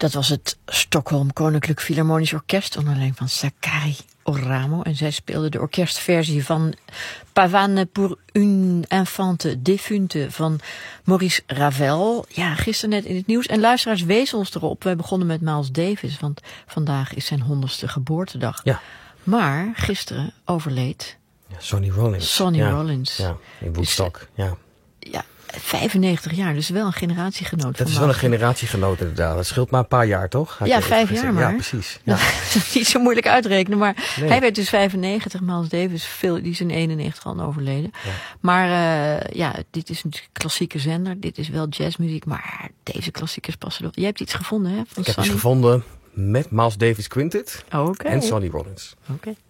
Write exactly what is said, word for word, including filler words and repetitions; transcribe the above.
Dat was het Stockholm Koninklijk Philharmonisch Orkest onder leiding van Sakari Oramo. En zij speelde de orkestversie van Pavane pour une infante défunte van Maurice Ravel. Ja, gisteren net in het nieuws. En luisteraars wezen ons erop. Wij begonnen met Miles Davis, want vandaag is zijn honderdste geboortedag. Ja. Maar gisteren overleed Ja, Sonny Rollins. Sonny ja. Rollins. Ja, in Woodstock. Dus, ja. Ja, vijfennegentig jaar, dus wel een generatiegenoot. Dat is wel een generatiegenoot inderdaad. Dat scheelt maar een paar jaar, toch? Had ja, vijf jaar maar. Ja, precies. Ja. Dat is niet zo moeilijk uitrekenen, maar nee. hij werd dus vijfennegentig. Miles Davis, veel, die is in eenennegentig al overleden. Ja. Maar uh, ja, dit is een klassieke zender. Dit is wel jazzmuziek, maar deze klassiekers passen door. Jij hebt iets gevonden, hè? Van Ik heb Sonny? iets gevonden met Miles Davis Quintet Okay. en Sonny Rollins. Oké. Okay.